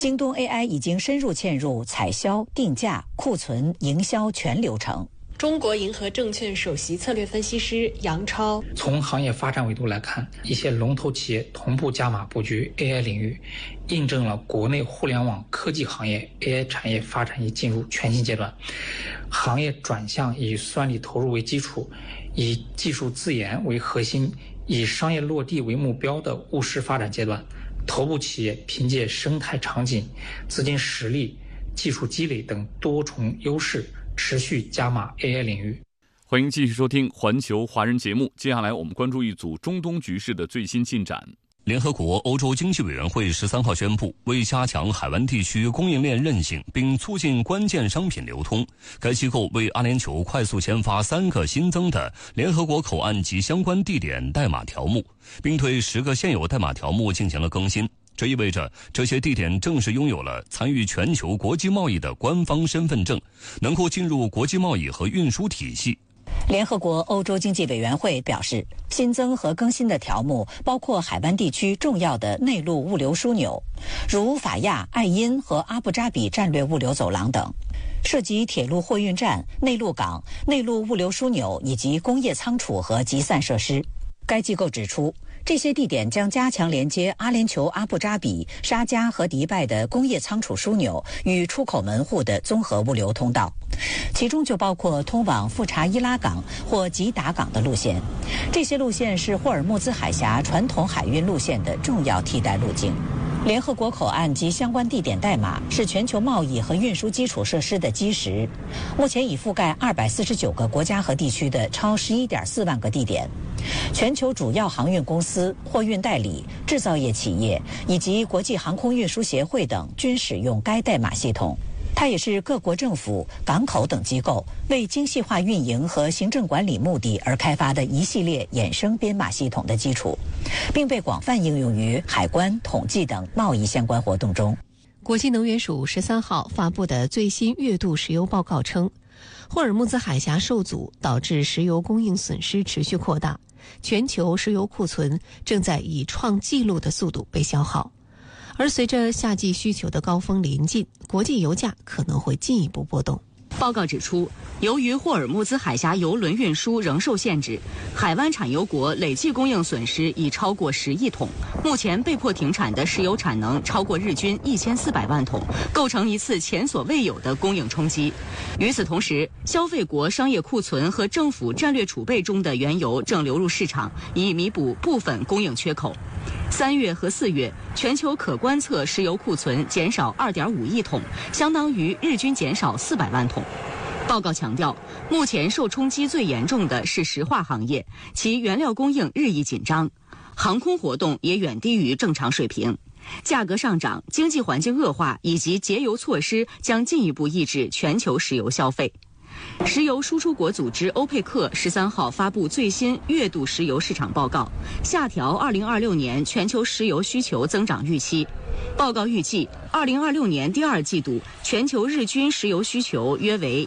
京东 AI 已经深入嵌入采销、定价、库存、营销全流程。 中国银河证券首席策略分析师杨超， 从行业发展维度来看，一些龙头企业同步加码布局 AI 领域，印证了国内互联网科技行业 AI 产业发展已进入全新阶段，行业转向以算力投入为基础，以技术自研为核心，以商业落地为目标的务实发展阶段。头部企业凭借生态场景、资金实力、技术积累等多重优势，持续加码 AI 领域。 欢迎继续收听环球华人节目，接下来我们关注一组中东局势的最新进展。 联合国欧洲经济委员会13号宣布，为加强海湾地区供应链韧性并促进关键商品流通，该机构为阿联酋快速签发3个新增的联合国口岸及相关地点代码条目，并对10个现有代码条目进行了更新。这意味着这些地点正式拥有了参与全球国际贸易的官方身份证，能够进入国际贸易和运输体系。 联合国欧洲经济委员会表示，新增和更新的条目包括海湾地区重要的内陆物流枢纽，如法亚、爱因和阿布扎比战略物流走廊等，涉及铁路货运站、内陆港、内陆物流枢纽以及工业仓储和集散设施。该机构指出，这些地点将加强连接阿联酋阿布扎比、沙迦和迪拜的工业仓储枢纽与出口门户的综合物流通道，其中就包括通往富查伊拉港或吉达港的路线。这些路线是霍尔木兹海峡传统海运路线的重要替代路径。联合国口岸及相关地点代码是全球贸易和运输基础设施的基石，目前已覆盖249个国家和地区的超11.4万个地点。全球主要航运公司、货运代理、制造业企业以及国际航空运输协会等均使用该代码系统。它也是各国政府、港口等机构为精细化运营和行政管理目的而开发的一系列衍生编码系统的基础，并被广泛应用于海关、统计等贸易相关活动中。 国际能源署13号发布的最新月度石油报告称，霍尔木兹海峡受阻导致石油供应损失持续扩大，全球石油库存正在以创纪录的速度被消耗。而随着夏季需求的高峰临近，国际油价可能会进一步波动。报告指出，由于霍尔木兹海峡油轮运输仍受限制，海湾产油国累计供应损失已超过10亿桶，目前被迫停产的石油产能超过日均1400万桶，构成一次前所未有的供应冲击。与此同时，消费国商业库存和政府战略储备中的原油正流入市场，以弥补部分供应缺口。3月和4月，全球可观测石油库存减少2.5亿桶，相当于日均减少400万桶。报告强调，目前受冲击最严重的是石化行业，其原料供应日益紧张，航空活动也远低于正常水平。价格上涨、经济环境恶化以及节油措施将进一步抑制全球石油消费。石油输出国组织欧佩克13号发布最新月度石油市场报告，下调2026年全球石油需求增长预期。报告预计，2026年第2季度全球日均石油需求约为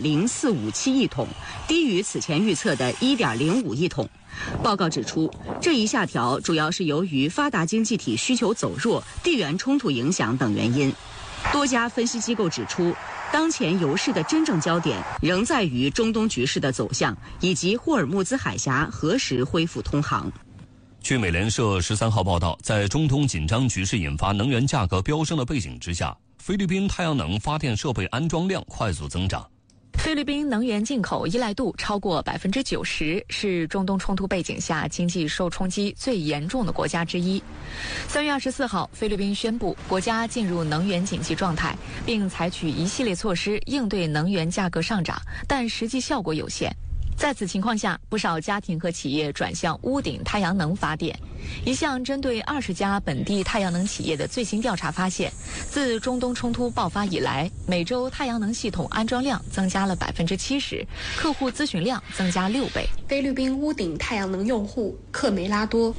1.0457亿桶，低于此前预测的1.05亿桶。报告指出，这一下调主要是由于发达经济体需求走弱、地缘冲突影响等原因。多家分析机构指出，当前油市的真正焦点仍在于中东局势的走向，以及霍尔木兹海峡何时恢复通航。 据美联社13号报道，在中东紧张局势引发能源价格飙升的背景之下，菲律宾太阳能发电设备安装量快速增长。 菲律宾能源进口依赖度超过90%，是中东冲突背景下经济受冲击最严重的国家之一。3月24号，菲律宾宣布国家进入能源紧急状态，并采取一系列措施应对能源价格上涨，但实际效果有限。在此情况下，不少家庭和企业转向屋顶太阳能发电。一项针对20家本地太阳能企业的最新调查发现，自中东冲突爆发以来，每周太阳能系统安装量增加了70%，客户咨询量增加6倍。 菲律宾屋顶太阳能用户克梅拉多。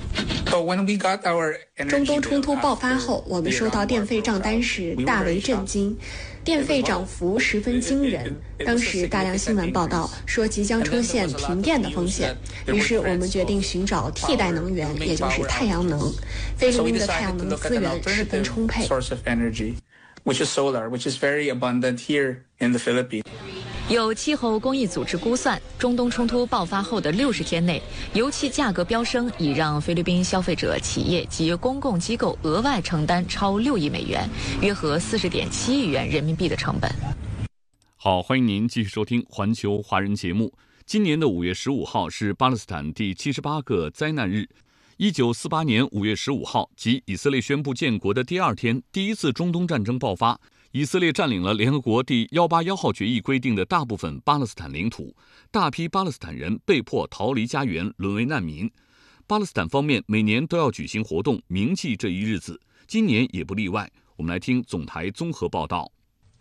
中东冲突爆发后，我们收到电费账单时大为震惊，电费涨幅十分惊人。当时大量新闻报道说即将出现停电的风险，于是我们决定寻找替代能源，也就就是太阳能。菲律宾的太阳能资源十分充沛。 Which is solar, which is very abundant here in the Philippines. 有气候公益组织估算，中东冲突爆发后的60天内，油气价格飙升，已让菲律宾消费者、企业及公共机构额外承担超6亿美元，约合40.7亿元人民币的成本。 好，欢迎您继续收听环球华人节目。今年的5月15号是巴勒斯坦第78个灾难日。1948年5月15号，即以色列宣布建国的第2天，第一次中东战争爆发。以色列占领了联合国第181号决议规定的大部分巴勒斯坦领土，大批巴勒斯坦人被迫逃离家园，沦为难民。巴勒斯坦方面每年都要举行活动铭记这一日子，今年也不例外。我们来听总台综合报道。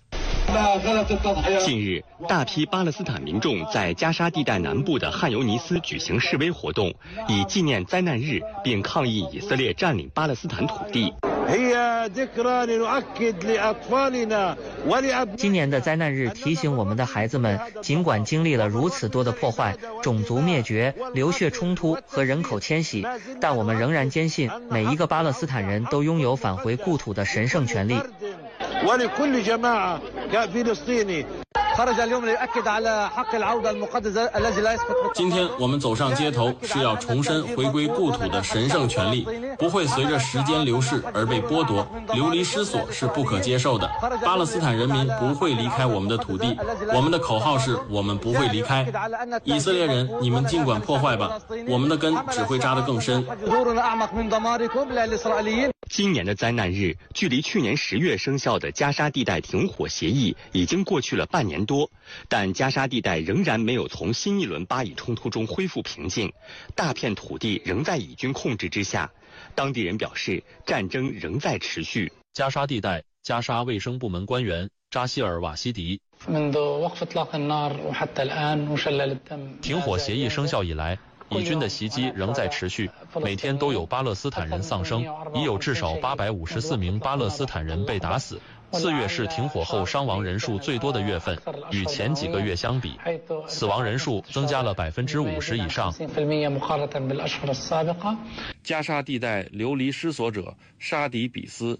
近日，大批巴勒斯坦民众在加沙地带南部的汉尤尼斯举行示威活动，以纪念灾难日，并抗议以色列占领巴勒斯坦土地。 今年的灾难日提醒我们的孩子们，尽管经历了如此多的破坏、种族灭绝、流血冲突和人口迁徙，但我们仍然坚信每一个巴勒斯坦人都拥有返回故土的神圣权利。 今天我们走上街头，是要重申回归故土的神圣权利，不会随着时间流逝而被剥夺，流离失所是不可接受的。巴勒斯坦人民不会离开我们的土地，我们的口号是我们不会离开。以色列人，你们尽管破坏吧，我们的根只会扎得更深。 今年的灾难日，距离去年10月生效的加沙地带停火协议已经过去了半年多，但加沙地带仍然没有从新一轮巴以冲突中恢复平静，大片土地仍在以军控制之下。当地人表示，战争仍在持续。 加沙地带加沙卫生部门官员扎希尔瓦西迪，停火协议生效以来，以军的袭击仍在持续，每天都有巴勒斯坦人丧生，已有至少854名巴勒斯坦人被打死。4月是停火后伤亡人数最多的月份，与前几个月相比，死亡人数增加了50%以上。 加沙地带流离失所者沙迪比斯。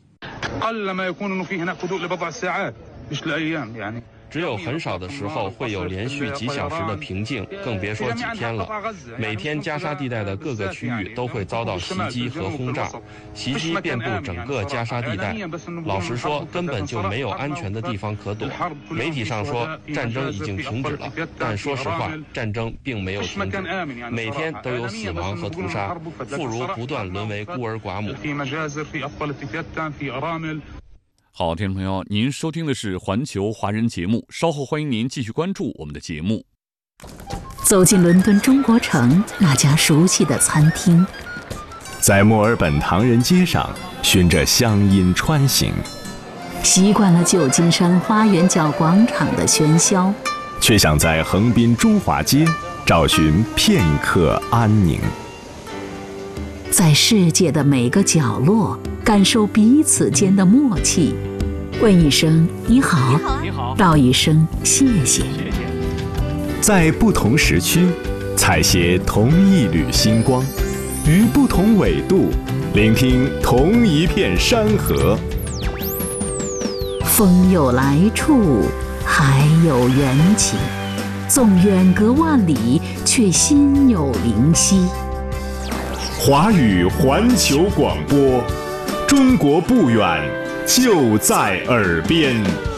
只有很少的时候会有连续几小时的平静，更别说几天了。每天加沙地带的各个区域都会遭到袭击和轰炸，袭击遍布整个加沙地带。老实说，根本就没有安全的地方可躲。媒体上说战争已经停止了，但说实话，战争并没有停止，每天都有死亡和屠杀，妇孺不断沦为孤儿寡母。 好，听众朋友，您收听的是环球华人节目，稍后欢迎您继续关注我们的节目。 走进伦敦中国城那家熟悉的餐厅， 在墨尔本唐人街上循着乡音穿行， 习惯了旧金山花园角广场的喧嚣， 却想在横滨中华街找寻片刻安宁。 在世界的每个角落感受彼此间的默契，问一声你好，道一声谢谢。 在不同时区采撷同一缕星光，于不同纬度聆听同一片山河。 风有来处，海有缘起，纵远隔万里，却心有灵犀。 华语环球广播，中国不远，就在耳边。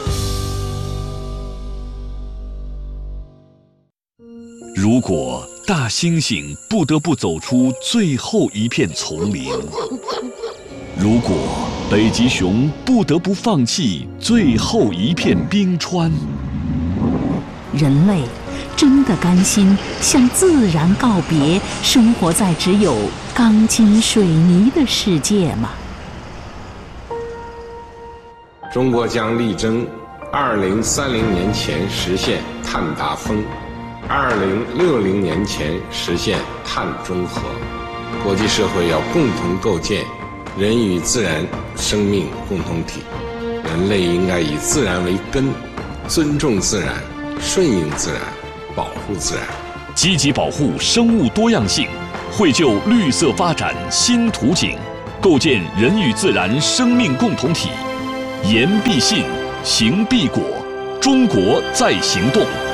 如果大猩猩不得不走出最后一片丛林，如果北极熊不得不放弃最后一片冰川， 人类真的甘心向自然告别，生活在只有钢筋水泥的世界吗？ 中国将力争2030年前实现碳达峰，2060年前实现碳中和。国际社会要共同构建人与自然生命共同体，人类应该以自然为根，尊重自然，顺应自然，保护自然， 积极保护生物多样性， 绘就绿色发展新图景，构建人与自然生命共同体。言必信，行必果，中国在行动。